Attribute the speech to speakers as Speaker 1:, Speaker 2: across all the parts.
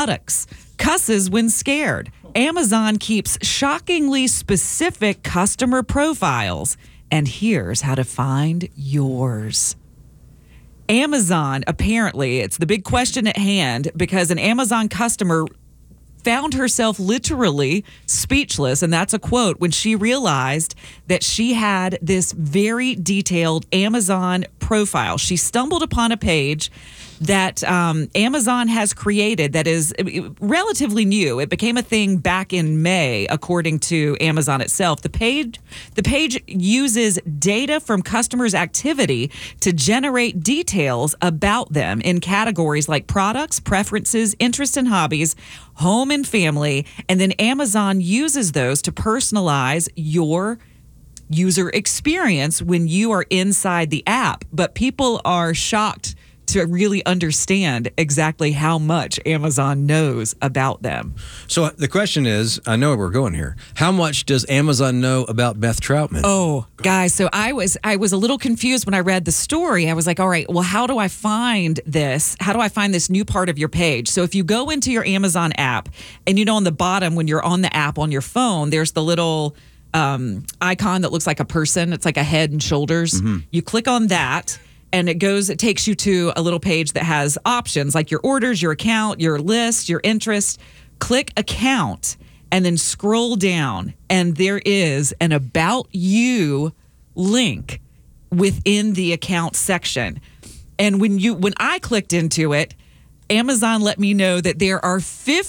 Speaker 1: products, cusses when scared. Amazon keeps shockingly specific customer profiles. And here's how to find yours. Amazon, apparently, it's the big question at hand because an Amazon customer found herself literally speechless, and that's a quote, when she realized that she had this very detailed Amazon profile. She stumbled upon a page that Amazon has created that is relatively new. It became a thing back in May, according to Amazon itself. The page uses data from customers' activity to generate details about them in categories like products, preferences, interests and hobbies, home and family, and then Amazon uses those to personalize your user experience when you are inside the app. But people are shocked to really understand exactly how much Amazon knows about them.
Speaker 2: So the question is, I know where we're going here. How much does Amazon know about Beth Troutman?
Speaker 1: Oh, guys, so I was a little confused when I read the story. I was like, all right, well, how do I find this? How do I find this new part of your page? So if you go into your Amazon app, and on the bottom when you're on the app on your phone, there's the little icon that looks like a person. It's like a head and shoulders. Mm-hmm. You click on that. And it takes you to a little page that has options like your orders, your account, your list, your interest. Click account and then scroll down. And there is an About You link within the account section. And when I clicked into it, Amazon let me know that there are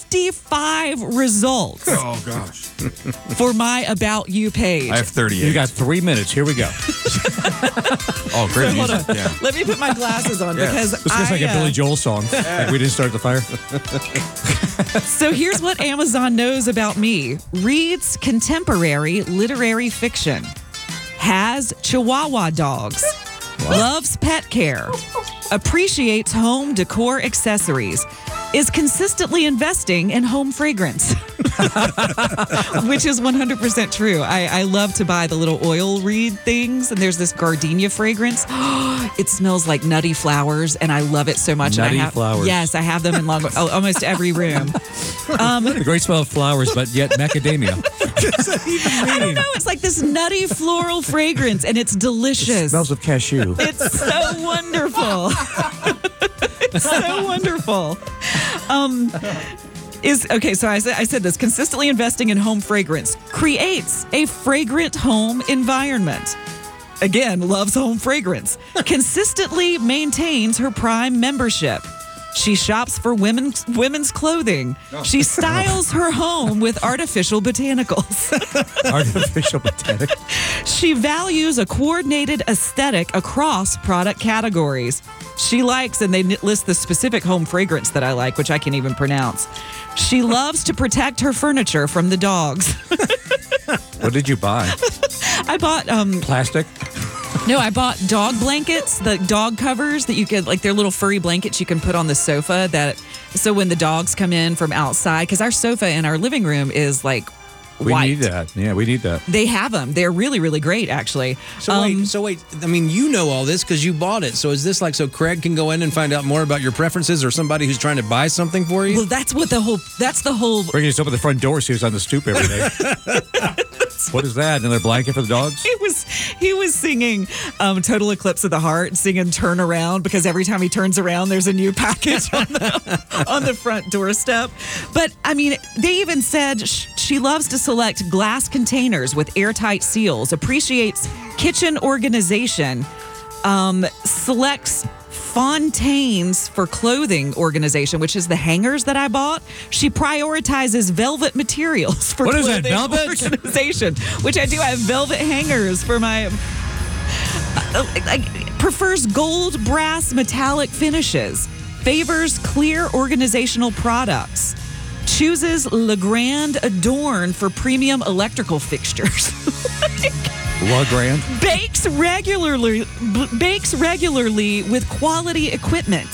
Speaker 1: 55 results.
Speaker 3: Oh, gosh.
Speaker 1: For my About You page.
Speaker 3: I have 38.
Speaker 4: You got 3 minutes. Here we go.
Speaker 3: Oh, great
Speaker 1: Hold
Speaker 3: music.
Speaker 1: on.
Speaker 3: Yeah.
Speaker 1: Let me put my glasses on because
Speaker 4: This is like a Billy Joel song. Like we didn't start the fire.
Speaker 1: So here's what Amazon knows about me. Reads contemporary literary fiction. Has Chihuahua dogs. Loves pet care. Appreciates home decor accessories. Is consistently investing in home fragrance. Which is 100% true. I love to buy the little oil reed things, and there's this gardenia fragrance. It smells like nutty flowers, and I love it so much.
Speaker 4: Nutty
Speaker 1: and
Speaker 4: flowers.
Speaker 1: Yes, I have them in almost every room.
Speaker 4: The great smell of flowers, but yet macadamia.
Speaker 1: I don't know. It's like this nutty floral fragrance, and it's delicious.
Speaker 4: It smells of cashew.
Speaker 1: It's so wonderful. It's so wonderful. So I said this, consistently investing in home fragrance, creates a fragrant home environment. Again, loves home fragrance. Consistently maintains her Prime membership. She shops for women's clothing. She styles her home with artificial botanicals.
Speaker 4: Artificial botanicals.
Speaker 1: She values a coordinated aesthetic across product categories. She likes, and they list the specific home fragrance that I like, which I can't even pronounce. She loves to protect her furniture from the dogs.
Speaker 4: What did you buy?
Speaker 1: I bought
Speaker 4: Plastic?
Speaker 1: No, I bought dog blankets, the dog covers that you could, like, they're little furry blankets you can put on the sofa so when the dogs come in from outside, because our sofa in our living room is like
Speaker 4: We
Speaker 1: white.
Speaker 4: need that. Yeah, we need that.
Speaker 1: They have them. They're really, really great, actually.
Speaker 2: So wait. I mean, you know all this because you bought it. So is this like so Craig can go in and find out more about your preferences, or somebody who's trying to buy something for you?
Speaker 1: Well, that's the whole.
Speaker 4: Bringing us up at the front door, so he was on the stoop every day. What is that? Another blanket for the dogs?
Speaker 1: He was singing Total Eclipse of the Heart, singing Turn Around, because every time he turns around, there's a new package on the front doorstep. But, I mean, they even said she loves to select glass containers with airtight seals, appreciates kitchen organization, selects Fontaines for clothing organization, which is the hangers that I bought. She prioritizes velvet materials for
Speaker 4: What is
Speaker 1: clothing
Speaker 4: that, velvet?
Speaker 1: organization, which I do. I have velvet hangers for my. Prefers gold, brass, metallic finishes. Favors clear organizational products. Chooses Legrand Adorn for premium electrical fixtures.
Speaker 4: Legrand?
Speaker 1: Bakes regularly with quality equipment.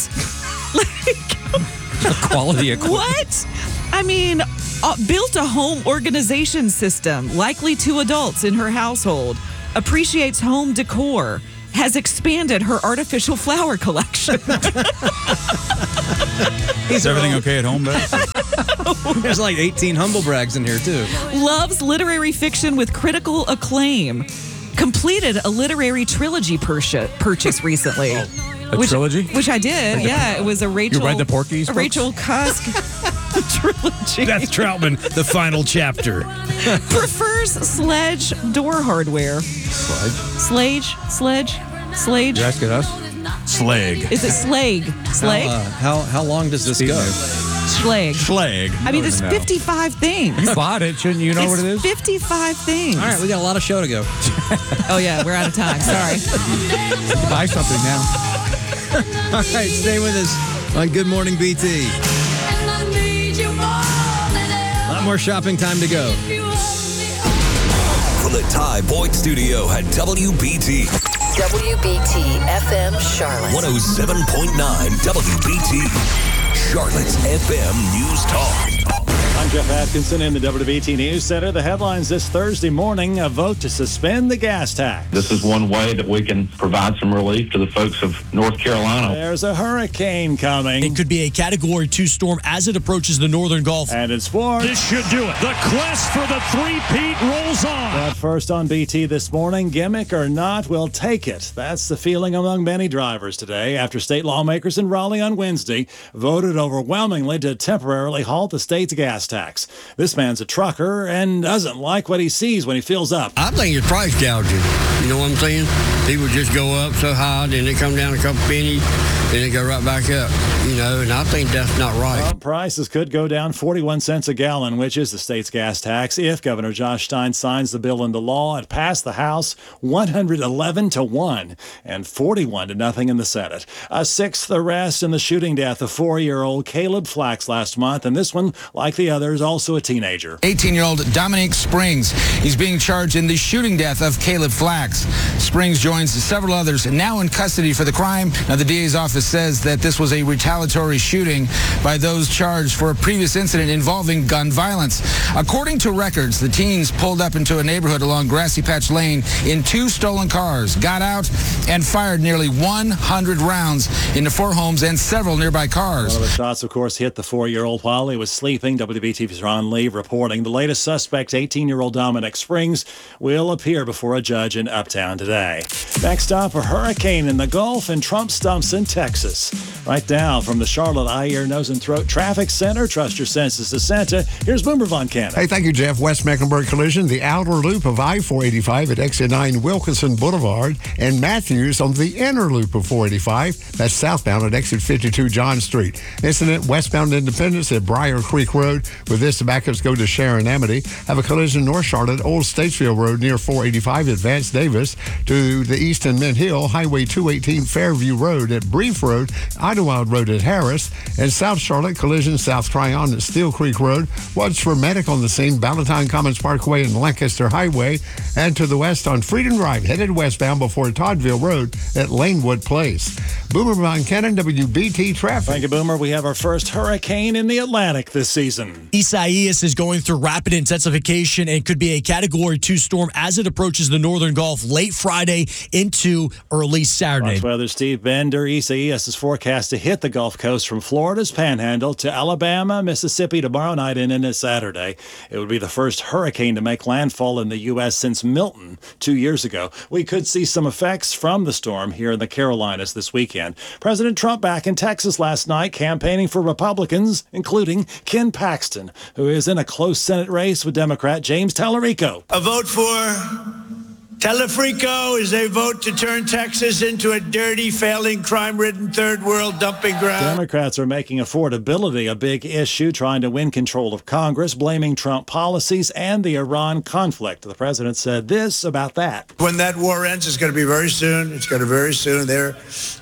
Speaker 4: Quality equipment.
Speaker 1: What? I mean, built a home organization system, likely 2 adults in her household. Appreciates home decor. Has expanded her artificial flower collection.
Speaker 3: Is everything okay at home, Beth?
Speaker 2: There's like 18 humble brags in here, too.
Speaker 1: Loves literary fiction with critical acclaim. Completed a literary trilogy purchase recently.
Speaker 4: A trilogy?
Speaker 1: Which I did, yeah. It was a Rachel...
Speaker 4: You read the Porky's
Speaker 1: A
Speaker 4: books?
Speaker 1: Rachel Cusk trilogy.
Speaker 2: Beth Troutman, the final chapter.
Speaker 1: Prefers sledge door hardware.
Speaker 4: Sledge?
Speaker 1: Sledge?
Speaker 4: You're asking us?
Speaker 3: Slag.
Speaker 1: Is it slag? Slag?
Speaker 2: How long does this go?
Speaker 1: Slag.
Speaker 3: Slag.
Speaker 1: I mean, there's
Speaker 4: No.
Speaker 1: 55 things.
Speaker 4: You bought it. Shouldn't you know what it is?
Speaker 1: 55 things.
Speaker 2: All right, we got a lot of show to go.
Speaker 1: Oh, yeah, we're out of time. Sorry.
Speaker 4: Buy something now.
Speaker 2: All right, stay with us on Good Morning BT. A lot more shopping time to go.
Speaker 5: From the Ty Boyd Studio at WBT.
Speaker 6: WBT FM Charlotte.
Speaker 5: 107.9 WBT. Charlotte's FM News Talk.
Speaker 7: I'm Jeff Atkinson in the WBT News Center. The headlines this Thursday morning: a vote to suspend the gas tax.
Speaker 8: This is one way that we can provide some relief to the folks of North Carolina.
Speaker 7: There's a hurricane coming.
Speaker 9: It could be a Category 2 storm as it approaches the northern Gulf.
Speaker 7: And it's sports.
Speaker 10: This should do it. The quest for the three-peat rolls on.
Speaker 7: But first on BT this morning, gimmick or not, we'll take it. That's the feeling among many drivers today after state lawmakers in Raleigh on Wednesday voted overwhelmingly to temporarily halt the state's gas tax. This man's a trucker and doesn't like what he sees when he fills up.
Speaker 11: I think it's price gouging. You know what I'm saying? People just go up so high, then they come down a couple pennies, then they go right back up. You know, and I think that's not right.
Speaker 7: Well, prices could go down 41 cents a gallon, which is the state's gas tax, if Governor Josh Stein signs the bill into law. It passed the House 111-1 and 41-0 in the Senate. A sixth arrest in the shooting death of 4-year-old Caleb Flax last month, and this one, like the others, also a teenager.
Speaker 12: 18-year-old Dominic Springs. He's being charged in the shooting death of Caleb Flax. Springs joins several others now in custody for the crime. Now, the DA's office says that this was a retaliatory shooting by those charged for a previous incident involving gun violence. According to records, the teens pulled up into a neighborhood along Grassy Patch Lane in 2 stolen cars, got out, and fired nearly 100 rounds into 4 homes and several nearby cars.
Speaker 7: One of the shots, of course, hit the 4-year-old while he was sleeping. WBTV's Ron Lee reporting. The latest suspect, 18-year-old Dominic Springs, will appear before a judge in Uptown today. Next up, a hurricane in the Gulf and Trump stumps in Texas. Right now, from the Charlotte Eye, Ear, Nose, and Throat Traffic Center, trust your senses to Santa. Here's Boomer Von Cannon.
Speaker 13: Hey, thank you, Jeff. West Mecklenburg collision, the outer loop of I-485 at exit 9 Wilkinson Boulevard, and Matthews on the inner loop of 485. That's southbound at exit 52 John Street. Incident westbound Independence at Briar Creek Road. With this, the backups go to Sharon Amity. Have a collision North Charlotte, Old Statesville Road near 485 at Vance Davis. To the east in Mint Hill, Highway 218 Fairview Road at Brief Road, Idlewild Road at Harris, and South Charlotte collision South Tryon at Steel Creek Road. Watch for medic on the scene, Ballantyne Commons Parkway and Lancaster Highway. And to the west on Freedom Drive, headed westbound before Toddville Road at Lanewood Place. Boomer Von Cannon, WBT Traffic.
Speaker 7: Thank you, Boomer. We have our first hurricane in the Atlantic this season.
Speaker 9: Isaias is going through rapid intensification and could be a Category 2 storm as it approaches the northern Gulf late Friday into early Saturday.
Speaker 7: Watch weather Steve Bender. Isaias is forecast to hit the Gulf Coast from Florida's Panhandle to Alabama, Mississippi tomorrow night and into Saturday. It would be the first hurricane to make landfall in the U.S. since Milton 2 years ago. We could see some effects from the storm here in the Carolinas this weekend. President Trump back in Texas last night campaigning for Republicans, including Ken Paxton, who is in a close Senate race with Democrat James Tallarico.
Speaker 14: A vote for Telefrico is a vote to turn Texas into a dirty, failing, crime-ridden third world dumping ground.
Speaker 7: Democrats are making affordability a big issue, trying to win control of Congress, blaming Trump policies and the Iran conflict. The president said this about that.
Speaker 14: When that war ends, it's going to be very soon. It's going to be very soon. They're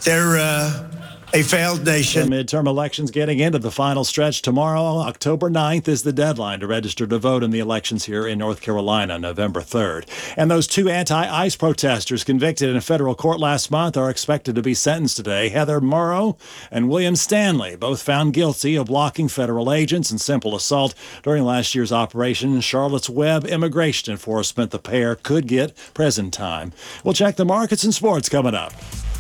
Speaker 14: a failed nation.
Speaker 7: The midterm elections getting into the final stretch tomorrow. October 9th is the deadline to register to vote in the elections here in North Carolina, November 3rd. And those 2 anti-ICE protesters convicted in a federal court last month are expected to be sentenced today. Heather Morrow and William Stanley, both found guilty of blocking federal agents and simple assault during last year's Operation Charlotte's Web immigration enforcement. The pair could get prison time. We'll check the markets and sports coming up.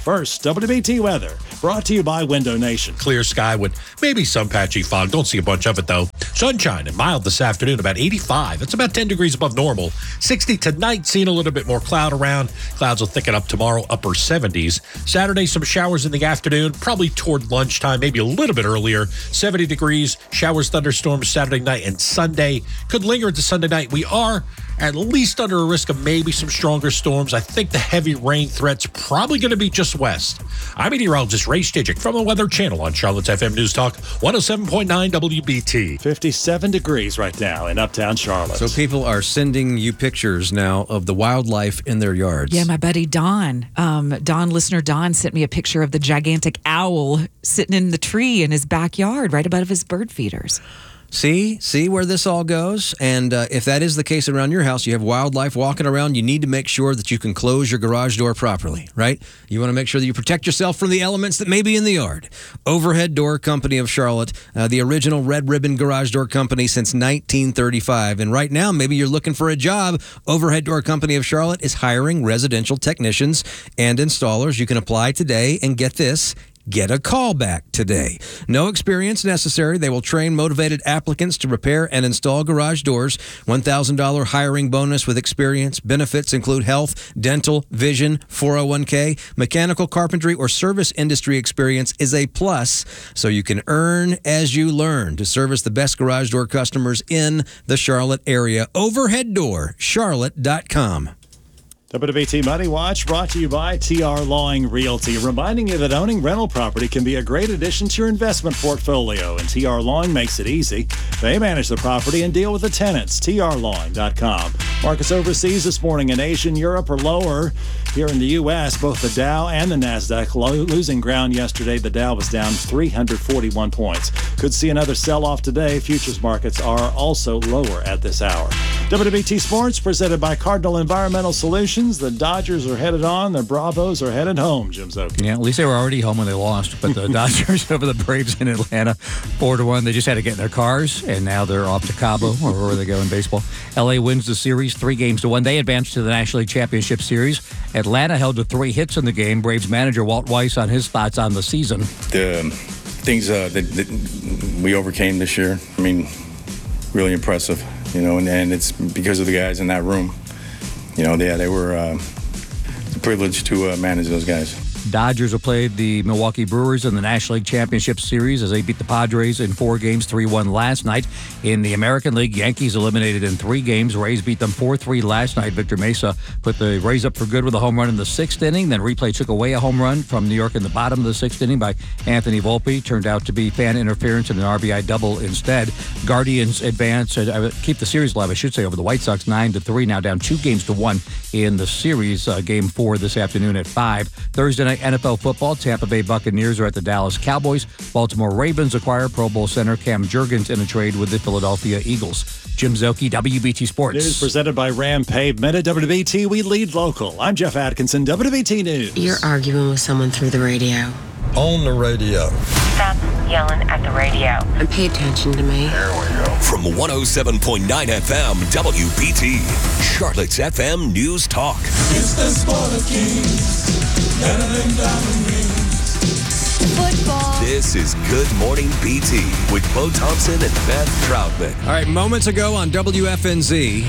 Speaker 7: First, WBT weather, brought to you by Window Nation.
Speaker 15: Clear sky with maybe some patchy fog. Don't see a bunch of it, though. Sunshine and mild this afternoon, about 85. That's about 10 degrees above normal. 60 tonight, seeing a little bit more cloud around. Clouds will thicken up tomorrow, upper 70s. Saturday, some showers in the afternoon, probably toward lunchtime, maybe a little bit earlier. 70 degrees, showers, thunderstorms Saturday night and Sunday. Could linger into Sunday night. We are at least under a risk of maybe some stronger storms. I think the heavy rain threat's probably going to be just west. I'm meteorologist Ray Stijik from the Weather Channel on Charlotte's FM News Talk 107.9 WBT.
Speaker 7: 57 degrees right now in uptown Charlotte.
Speaker 2: So people are sending you pictures now of the wildlife in their yards.
Speaker 1: Yeah, my buddy Don, listener Don sent me a picture of the gigantic owl sitting in the tree in his backyard right above his bird feeders.
Speaker 2: See where this all goes? And if that is the case around your house, you have wildlife walking around, you need to make sure that you can close your garage door properly, right? You want to make sure that you protect yourself from the elements that may be in the yard. Overhead Door Company of Charlotte, the original Red Ribbon Garage Door Company since 1935. And right now, maybe you're looking for a job. Overhead Door Company of Charlotte is hiring residential technicians and installers. You can apply today and get this. Get a call back today. No experience necessary. They will train motivated applicants to repair and install garage doors. $1,000 hiring bonus with experience. Benefits include health, dental, vision, 401k. Mechanical, carpentry, or service industry experience is a plus, so you can earn as you learn to service the best garage door customers in the Charlotte area. OverheadDoorCharlotte.com.
Speaker 7: WBT Money Watch brought to you by TR Lawing Realty, reminding you that owning rental property can be a great addition to your investment portfolio, and TR Lawing makes it easy. They manage the property and deal with the tenants. TRLawing.com. Markets overseas this morning in Asia and Europe are lower. Here in the U.S., both the Dow and the NASDAQ losing ground yesterday. The Dow was down 341 points. Could see another sell-off today. Futures markets are also lower at this hour. WBT Sports presented by Cardinal Environmental Solutions. The Dodgers are headed on. The Bravos are headed home, Jim Szoke.
Speaker 4: Yeah, at least they were already home when they lost. But the Dodgers over the Braves in Atlanta, 4-1. They just had to get in their cars, and now they're off to Cabo, or wherever they go in baseball. L.A. wins the series 3-1. They advanced to the National League Championship Series. Atlanta held to 3 hits in the game. Braves manager Walt Weiss on his thoughts on the season.
Speaker 16: The things that we overcame this year, I mean, really impressive, and it's because of the guys in that room. They were privileged to manage those guys.
Speaker 4: Dodgers have played the Milwaukee Brewers in the National League Championship Series as they beat the Padres in 4 games, 3-1 last night. In the American League, Yankees eliminated in 3 games. Rays beat them 4-3 last night. Victor Mesa put the Rays up for good with a home run in the 6th inning. Then replay took away a home run from New York in the bottom of the 6th inning by Anthony Volpe. Turned out to be fan interference and an RBI double instead. Guardians advance, keep the series alive, I should say, over the White Sox 9-3. Now down 2-1 in the series. Game 4 this afternoon at 5. Thursday night NFL football. Tampa Bay Buccaneers are at the Dallas Cowboys. Baltimore Ravens acquire Pro Bowl center Cam Jurgens in a trade with the Philadelphia Eagles. Jim Szoke, WBT Sports.
Speaker 7: News presented by Ram Pavement. At WBT, we lead local. I'm Jeff Atkinson, WBT News.
Speaker 17: You're arguing with someone through the radio.
Speaker 18: On the radio.
Speaker 17: Stop yelling at the radio. And pay attention to me.
Speaker 18: There we go.
Speaker 5: From 107.9 FM, WBT, Charlotte's FM News Talk.
Speaker 19: It's the sport of kings. Better than diamond rings. Football.
Speaker 5: This is Good Morning BT with Bo Thompson and Beth Troutman.
Speaker 2: All right, moments ago on WFNZ.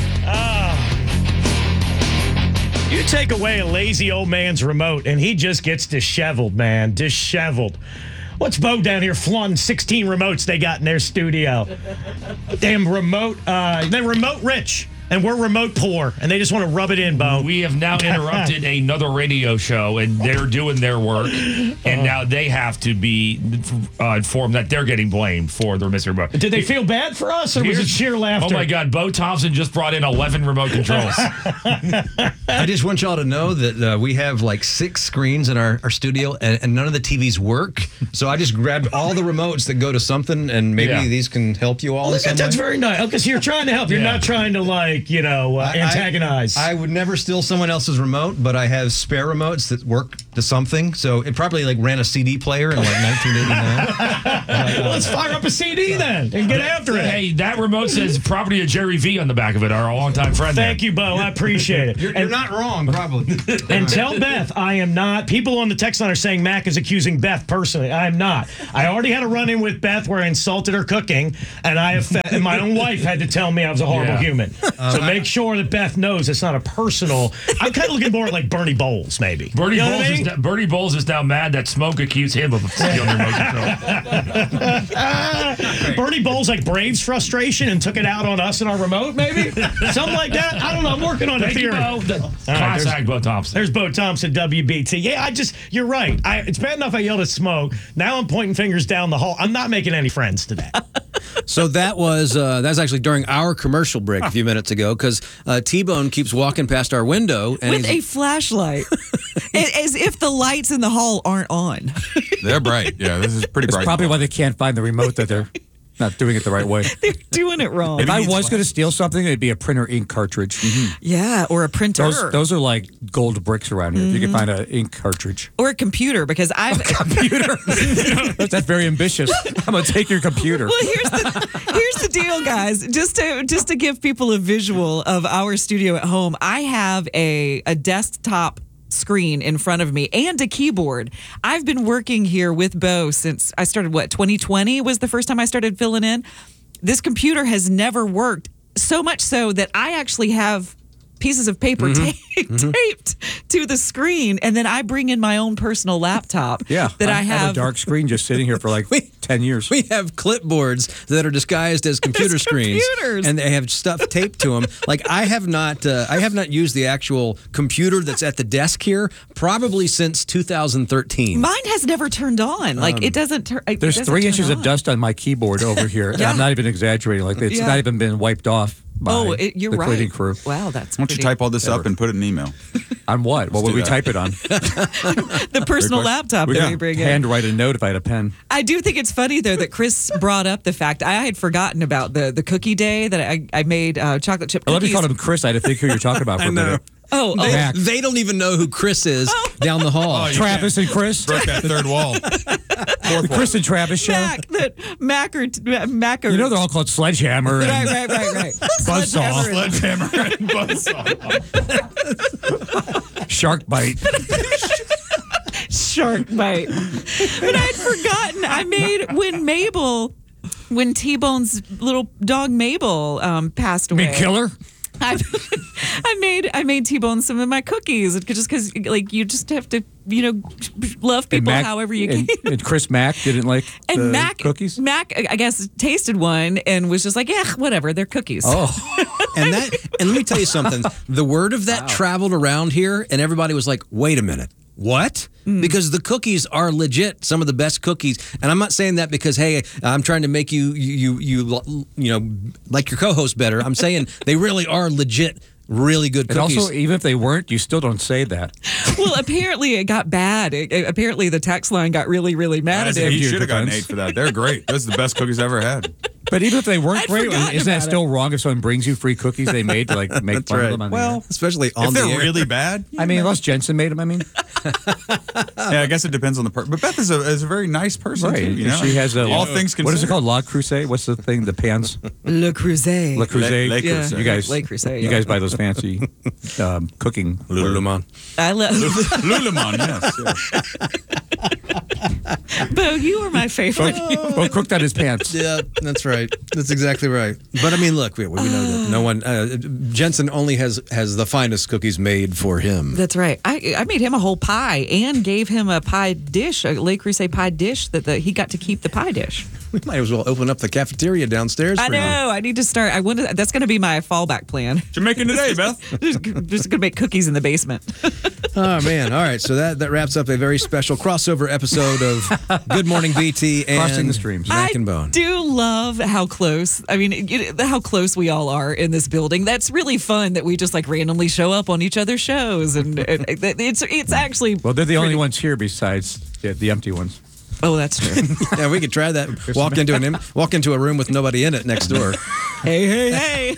Speaker 10: You take away a lazy old man's remote, and he just gets disheveled, man. Disheveled. What's Bo down here flaunting 16 remotes they got in their studio? Damn remote. They're remote rich. And we're remote poor, and they just want to rub it in, Bo.
Speaker 20: We have now interrupted another radio show, and they're doing their work, and now they have to be informed that they're getting blamed for their missing remote.
Speaker 10: Did they feel bad for us, or was it sheer laughter?
Speaker 20: Oh, my God. Bo Thompson just brought in 11 remote controls.
Speaker 2: I just want y'all to know that we have like 6 screens in our studio, and none of the TVs work. So I just grabbed all the remotes that go to something, and maybe these can help you all.
Speaker 10: That's very nice. Okay, so you're trying to help. You're not trying to, like, antagonize.
Speaker 2: I would never steal someone else's remote, but I have spare remotes that work to something. So it probably ran a CD player in 1989.
Speaker 10: Let's fire up a CD then and get after it.
Speaker 20: Hey, that remote says property of Jerry V on the back of it, our longtime friend.
Speaker 10: Thank you, Bo. I appreciate it.
Speaker 2: You're not wrong, probably.
Speaker 10: And tell Beth I am not. People on the text line are saying Mac is accusing Beth personally. I am not. I already had a run-in with Beth where I insulted her cooking, and and my own wife had to tell me I was a horrible human. So make sure that Beth knows it's not a personal. I'm kind of looking more at like Bernie Bowles, maybe.
Speaker 20: Bernie Bowles is now mad that Smoke accused him of stealing the remote control.
Speaker 10: Bernie Bowles like Braves frustration and took it out on us and our remote, maybe? Something like that? I don't know. I'm working on a theory.
Speaker 20: Class act, Bo Thompson.
Speaker 10: There's Bo Thompson, WBT. Yeah, you're right. It's bad enough I yelled at Smoke. Now I'm pointing fingers down the hall. I'm not making any friends today.
Speaker 2: So that was actually during our commercial break a few minutes ago, because T-Bone keeps walking past our window and
Speaker 1: with a flashlight, as if the lights in the hall aren't on.
Speaker 3: They're bright. Yeah, this is pretty bright.
Speaker 4: That's probably why they can't find the remote, that they're not doing it the right way.
Speaker 1: They're doing it wrong.
Speaker 4: If I was going to steal something, it'd be a printer ink cartridge.
Speaker 1: Yeah, or a printer.
Speaker 4: Those are like gold bricks around here. If you can find an ink cartridge.
Speaker 1: Or a computer, because I've...
Speaker 4: computer? That's very ambitious. I'm going to take your computer.
Speaker 1: Well, here's the deal, guys. Just to give people a visual of our studio at home, I have a desktop screen in front of me and a keyboard. I've been working here with Bo since I started, 2020 was the first time I started filling in. This computer has never worked, so much so that I actually have pieces of paper taped to the screen, and then I bring in my own personal laptop.
Speaker 4: Yeah,
Speaker 1: that I have
Speaker 4: a dark screen just sitting here for like 10 years.
Speaker 2: We have clipboards that are disguised as computer screens, and they have stuff taped to them. Like I have not used the actual computer that's at the desk here probably since 2013.
Speaker 1: Mine has never turned on. Like it doesn't turn.
Speaker 4: There's 3 inches of dust on my keyboard over here.
Speaker 1: Yeah.
Speaker 4: I'm not even exaggerating. Like it's not even been wiped off.
Speaker 1: You're
Speaker 4: the
Speaker 1: right.
Speaker 4: cleaning crew.
Speaker 1: Wow, that's.
Speaker 3: Why don't you type all this up and put it in an email?
Speaker 4: On what? What would we type it on?
Speaker 1: The personal laptop that we bring in.
Speaker 4: Handwrite a note if I had a pen.
Speaker 1: I do think it's funny, though, that Chris brought up the fact I had forgotten about the cookie day that I made chocolate chip cookies.
Speaker 4: Let me call him Chris. I had to think who you're talking about for a minute.
Speaker 1: Oh,
Speaker 2: they don't even know who Chris is down the hall.
Speaker 4: Travis and Chris
Speaker 3: broke that third wall.
Speaker 4: The Chris and Travis show.
Speaker 1: Mac or
Speaker 4: you know they're all called Sledgehammer.
Speaker 1: Right.
Speaker 4: Buzzsaw.
Speaker 3: Sledgehammer and Buzzsaw.
Speaker 4: Shark bite.
Speaker 1: Shark bite. But I'd forgotten. I made when T-Bone's little dog Mabel passed away.
Speaker 4: You mean Killer?
Speaker 1: I made T-Bone some of my cookies just because you just have to love people however you can.
Speaker 4: And Chris Mack didn't like the cookies.
Speaker 1: Mac, I guess, tasted one and was just like, yeah, whatever, they're cookies.
Speaker 2: Oh, and let me tell you something. The word of that traveled around here, and everybody was like, wait a minute. What? Because the cookies are legit, some of the best cookies. And I'm not saying that because, hey, I'm trying to make you like your co-host better. I'm saying they really are legit, really good cookies.
Speaker 4: And also, even if they weren't, you still don't say that.
Speaker 1: Well, apparently it got bad. Apparently the text line got really, really mad at him.
Speaker 3: You should have gotten 8 for that. They're great. Those are the best cookies I ever had.
Speaker 4: But even if they weren't great, isn't that still wrong if someone brings you free cookies they made to make fun of them on the air?
Speaker 2: Especially on the air.
Speaker 3: If they're really bad?
Speaker 4: I mean, unless Jensen made them,
Speaker 3: Yeah, I guess it depends on the person. But Beth is a very nice person,
Speaker 4: right.
Speaker 3: too.
Speaker 4: She has
Speaker 3: all things considered.
Speaker 4: What is it called? La Crusade? What's the thing? The pans?
Speaker 1: Le Creuset.
Speaker 4: Le Creuset.
Speaker 3: Le Creuset.
Speaker 4: You guys,
Speaker 1: Le Creuset,
Speaker 4: you guys buy those fancy cooking.
Speaker 2: Lululemon.
Speaker 1: I love
Speaker 3: Lululemon, yes.
Speaker 1: Bo, you were my favorite.
Speaker 4: Bo cooked on his pants.
Speaker 2: Yeah, that's right. That's exactly right. But I mean, look, we know that no one. Jensen only has the finest cookies made for him.
Speaker 1: That's right. I made him a whole pie and gave him a pie dish, a Le Creuset pie dish that he got to keep the pie dish.
Speaker 2: We might as well open up the cafeteria downstairs.
Speaker 1: I know. I need to start. That's going to be my fallback plan.
Speaker 3: What you making today, Beth?
Speaker 1: Just going to make cookies in the basement.
Speaker 2: Oh man! All right, so that wraps up a very special crossover episode of Good Morning BT and
Speaker 4: Crossing the Streams.
Speaker 2: Mac and Bone.
Speaker 1: I do love how close. I mean, how close we all are in this building. That's really fun that we just randomly show up on each other's shows, and it's actually.
Speaker 4: Well, they're the only ones here besides the empty ones.
Speaker 1: Oh, that's true.
Speaker 2: Yeah, we could try that. Walk into a room with nobody in it next door. Hey.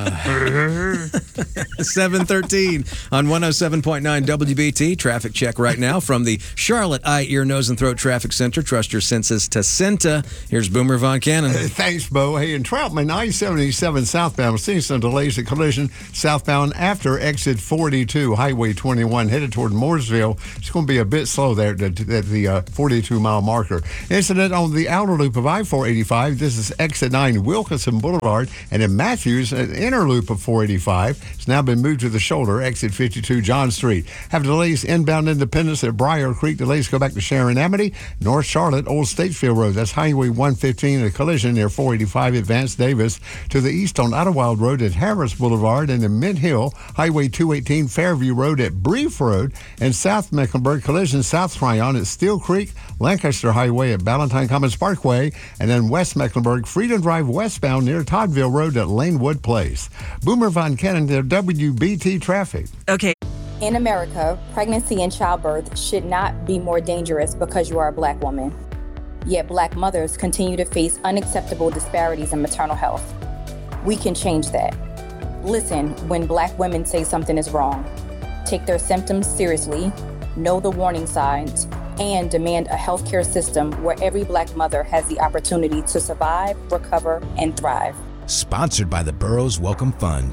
Speaker 2: 7:13 on 107.9 WBT. Traffic check right now from the Charlotte Eye, Ear, Nose, and Throat Traffic Center. Trust your senses to CENTA. Here's Boomer Von Cannon.
Speaker 13: Thanks, Bo. Hey, in Troutman, I-77 southbound, we're seeing some delays at collision southbound after exit 42, Highway 21, headed toward Mooresville. It's going to be a bit slow there at the 42-mile marker. Incident on the outer loop of I-485. This is exit 9, Wilkinson Boulevard, and in Matthews, an inner loop of 485. It's now been moved to the shoulder, exit 52, John Street. Have delays inbound Independence at Briar Creek. Delays go back to Sharon Amity, North Charlotte, Old Statesfield Road. That's Highway 115, a collision near 485 at Vance Davis. To the east on Idlewild Road at Harris Boulevard, and in Mint Hill, Highway 218, Fairview Road at Brief Road, and South Mecklenburg, collision South Tryon at Steel Creek, Lancaster Highway at Ballantyne Commons Parkway, and then West Mecklenburg, Freedom Drive westbound near Toddville Road at Lanewood Place. Boomer Von Cannon to WBT Traffic.
Speaker 1: Okay.
Speaker 18: In America, pregnancy and childbirth should not be more dangerous because you are a Black woman. Yet Black mothers continue to face unacceptable disparities in maternal health. We can change that. Listen when Black women say something is wrong. Take their symptoms seriously, know the warning signs, and demand a healthcare system where every Black mother has the opportunity to survive, recover, and thrive.
Speaker 21: Sponsored by the Burroughs Welcome Fund.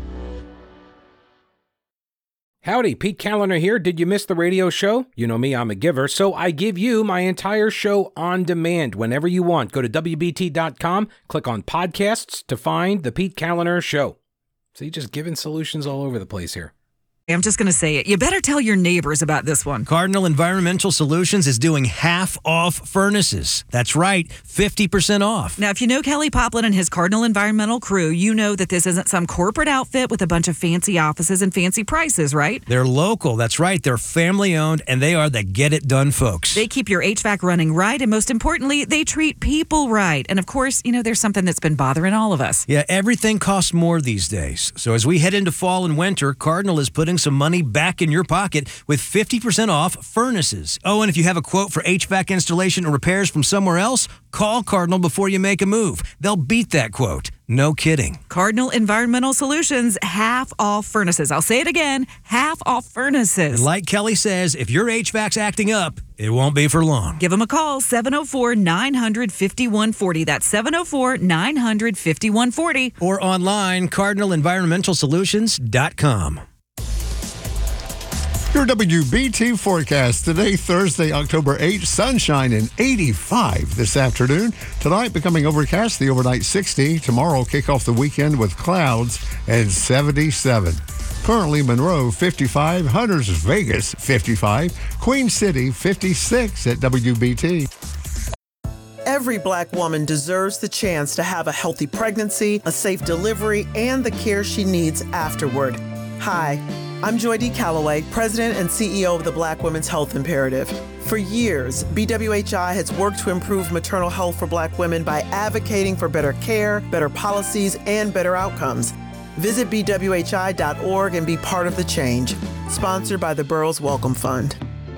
Speaker 22: Howdy, Pete Callender here. Did you miss the radio show? You know me, I'm a giver, so I give you my entire show on demand whenever you want. Go to WBT.com, click on podcasts to find the Pete Callender Show. See, just giving solutions all over the place here.
Speaker 1: I'm just going to say it. You better tell your neighbors about this one.
Speaker 2: Cardinal Environmental Solutions is doing half-off furnaces. That's right, 50% off.
Speaker 1: Now, if you know Kelly Poplin and his Cardinal Environmental crew, you know that this isn't some corporate outfit with a bunch of fancy offices and fancy prices, right?
Speaker 2: They're local. That's right. They're family-owned, and they are the get-it-done folks.
Speaker 1: They keep your HVAC running right, and most importantly, they treat people right. And, of course, you know, there's something that's been bothering all of us.
Speaker 2: Yeah, everything costs more these days. So as we head into fall and winter, Cardinal is putting some money back in your pocket with 50% off furnaces. Oh, and if you have a quote for HVAC installation or repairs from somewhere else, call Cardinal before you make a move. They'll beat that quote. No kidding.
Speaker 1: Cardinal Environmental Solutions, half off furnaces. I'll say it again, half off furnaces.
Speaker 2: And like Kelly says, if your HVAC's acting up, it won't be for long.
Speaker 1: Give them a call, 704-900-5140. That's 704-900-5140.
Speaker 2: Or online, cardinalenvironmentalsolutions.com.
Speaker 13: Your WBT forecast today, Thursday, October 8th, sunshine and 85 this afternoon. Tonight becoming overcast, the overnight 60. Tomorrow kick off the weekend with clouds and 77. Currently Monroe 55, Hunters Vegas 55, Queen City 56 at WBT.
Speaker 23: Every Black woman deserves the chance to have a healthy pregnancy, a safe delivery, and the care she needs afterward. Hi. I'm Joy D. Calloway, President and CEO of the Black Women's Health Imperative. For years, BWHI has worked to improve maternal health for Black women by advocating for better care, better policies, and better outcomes. Visit bwhi.org and be part of the change. Sponsored by the Burroughs Welcome Fund.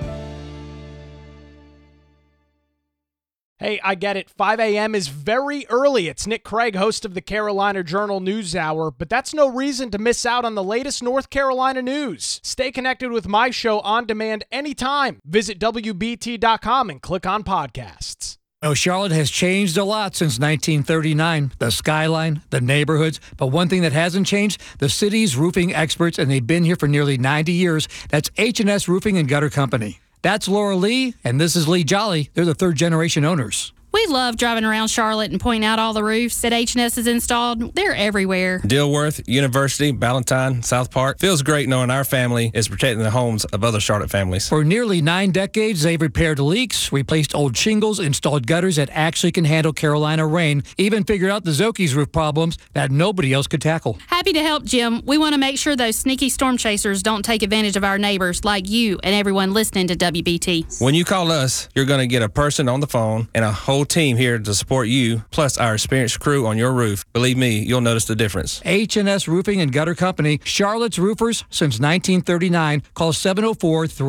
Speaker 24: Hey, I get it. 5 a.m. is very early. It's Nick Craig, host of the Carolina Journal News Hour, but that's no reason to miss out on the latest North Carolina news. Stay connected with my show on demand anytime. Visit WBT.com and click on podcasts.
Speaker 4: Oh, Charlotte has changed a lot since 1939. The skyline, the neighborhoods. But one thing that hasn't changed, the city's roofing experts, and they've been here for nearly 90 years. That's H&S Roofing and Gutter Company. That's Laura Lee, and this is Lee Jolly. They're the third-generation owners.
Speaker 25: We love driving around Charlotte and pointing out all the roofs that H&S has installed. They're everywhere.
Speaker 26: Dilworth, University, Ballantyne, South Park. Feels great knowing our family is protecting the homes of other Charlotte families.
Speaker 4: For nearly 9 decades, they've repaired leaks, replaced old shingles, installed gutters that actually can handle Carolina rain, even figured out the Zoki's roof problems that nobody else could tackle.
Speaker 25: Happy to help, Jim. We want to make sure those sneaky storm chasers don't take advantage of our neighbors like you and everyone listening to WBT.
Speaker 26: When you call us, you're going to get a person on the phone and a whole team here to support you, plus our experienced crew on your roof. Believe me, you'll notice the difference.
Speaker 4: H&S Roofing and Gutter Company, Charlotte's roofers since 1939. Call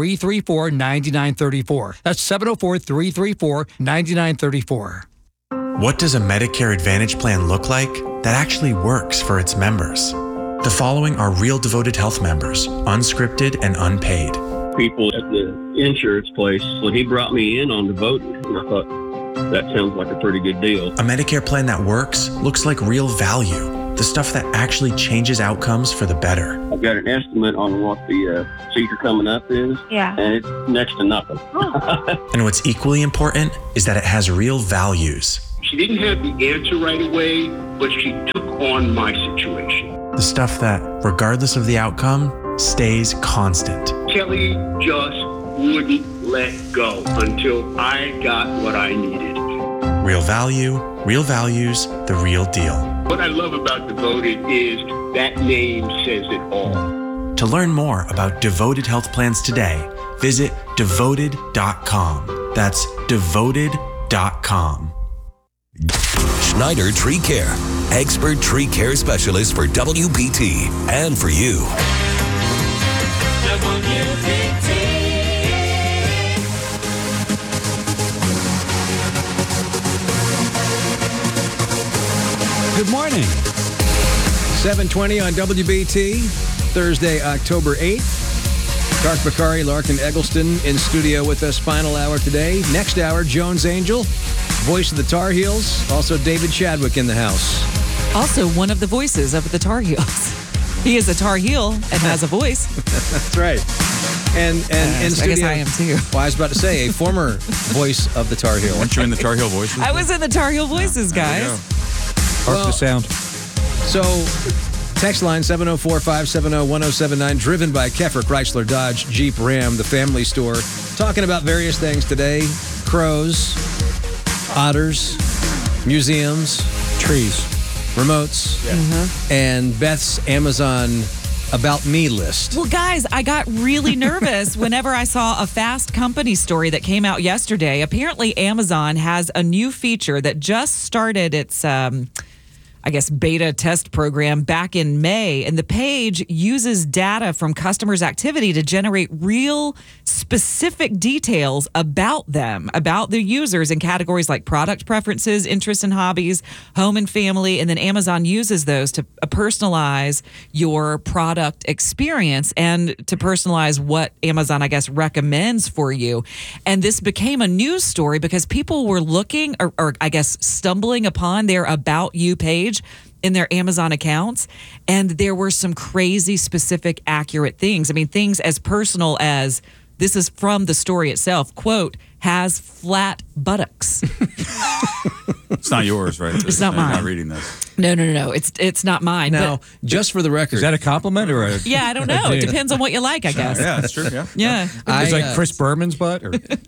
Speaker 4: 704-334-9934. That's 704-334-9934.
Speaker 6: What does a Medicare Advantage plan look like that actually works for its members? The following are real Devoted Health members, unscripted and unpaid.
Speaker 8: People at the insurance place, when he brought me in on Devoted, and I thought, that sounds like a pretty good deal.
Speaker 6: A Medicare plan that works looks like real value, the stuff that actually changes outcomes for the better.
Speaker 8: I've got an estimate on what the seizure coming up is, and it's next to nothing.
Speaker 6: And what's equally important is that it has real values.
Speaker 9: She didn't have the answer right away, but she took on my situation.
Speaker 6: The stuff that, regardless of the outcome, stays constant.
Speaker 9: Kelly just wouldn't let go until I got what I needed.
Speaker 6: Real value, real values, the real deal.
Speaker 9: What I love about Devoted is that name says it all.
Speaker 6: To learn more about Devoted Health Plans today, visit devoted.com. That's devoted.com.
Speaker 5: Schneider Tree Care, expert tree care specialist for WPT and for you.
Speaker 2: Good morning. 7:20 on WBT, Thursday, October 8th. Tark Bakari, Larkin Eggleston in studio with us. Final hour today. Next hour, Jones Angel, voice of the Tar Heels. Also, David Chadwick in the house.
Speaker 1: Also, one of the voices of the Tar Heels. He is a Tar Heel and has a voice.
Speaker 2: That's right. And in studio,
Speaker 1: I guess I am too.
Speaker 2: Well, I was about to say, a former voice of the Tar Heel.
Speaker 3: Weren't you in the Tar Heel Voices?
Speaker 1: I was in the Tar Heel Voices, guys.
Speaker 4: Hark the sound.
Speaker 2: So, text line 704-570-1079, driven by Keffer Chrysler Dodge Jeep Ram, the family store. Talking about various things today. Crows, otters, museums,
Speaker 4: trees,
Speaker 2: remotes, and Beth's Amazon About Me list.
Speaker 1: Well, guys, I got really nervous whenever I saw a Fast Company story that came out yesterday. Apparently, Amazon has a new feature that just started its beta test program back in May. And the page uses data from customers' activity to generate real specific details about them, about the users in categories like product preferences, interests and hobbies, home and family. And then Amazon uses those to personalize your product experience and to personalize what Amazon, I guess, recommends for you. And this became a news story because people were looking or I guess stumbling upon their About You page in their Amazon accounts, and there were some crazy specific accurate things. I mean, things as personal as, this is from the story itself, quote, has flat buttocks.
Speaker 3: It's not yours, right?
Speaker 1: It's not mine.
Speaker 3: I'm not reading this.
Speaker 1: No. It's not mine.
Speaker 2: Now, just for the record.
Speaker 4: Is that a compliment or a...
Speaker 1: Yeah, I don't know. It depends on what you like, I guess.
Speaker 3: Yeah, that's true, yeah.
Speaker 1: Yeah.
Speaker 4: It's like Chris Berman's butt? Or...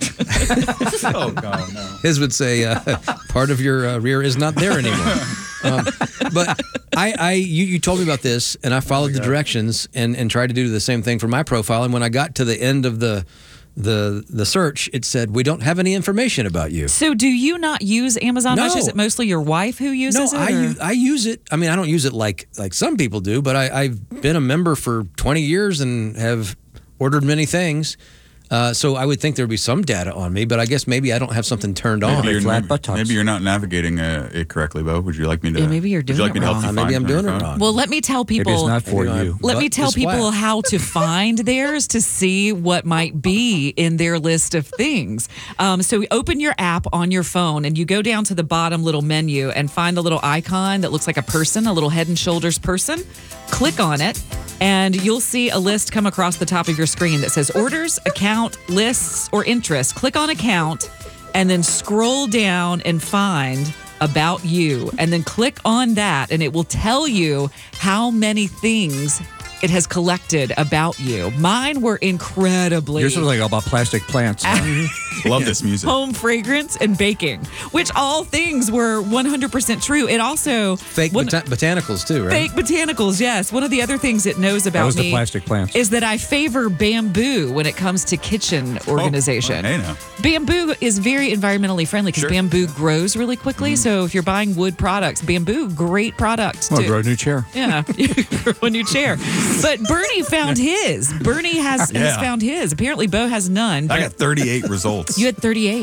Speaker 3: Oh, God, no.
Speaker 2: His would say, part of your rear is not there anymore. But you told me about this, and I followed the directions and tried to do the same thing for my profile. And when I got to the end of the search, it said, we don't have any information about you.
Speaker 1: So do you not use Amazon much? Is it mostly your wife who uses it?
Speaker 2: No, I use it. I mean, I don't use it like some people do, but I've been a member for 20 years and have ordered many things. So I would think there would be some data on me, but I guess maybe I don't have something turned on.
Speaker 3: Maybe you're not navigating it correctly, Bo. Would you like me to?
Speaker 1: Yeah, maybe you're doing it wrong.
Speaker 2: Maybe I'm doing it wrong.
Speaker 1: Well, let me tell people.
Speaker 4: Maybe it's not for you.
Speaker 1: Let me tell people how to find theirs to see what might be in their list of things. So you open your app on your phone and you go down to the bottom little menu and find the little icon that looks like a person, a little head and shoulders person. Click on it. And you'll see a list come across the top of your screen that says orders, account, lists, or interests. Click on account and then scroll down and find About You. And then click on that and it will tell you how many things it has collected about you. Mine were incredibly...
Speaker 4: Yours was like all about plastic plants.
Speaker 3: Love this music.
Speaker 1: Home fragrance and baking, which all things were 100% true. It also...
Speaker 2: Fake botanicals too, right?
Speaker 1: Fake botanicals, yes. One of the other things it knows about
Speaker 4: was
Speaker 1: me
Speaker 4: the plastic plants.
Speaker 1: is that I favor bamboo when it comes to kitchen organization.
Speaker 3: Hey now.
Speaker 1: Bamboo is very environmentally friendly because bamboo grows really quickly. So if you're buying wood products, bamboo, great product.
Speaker 4: Well, grow a new chair.
Speaker 1: Yeah, grow a new chair. But Bernie found his. Bernie has found his. Apparently, Bo has none.
Speaker 3: I got 38 results.
Speaker 1: You had 38.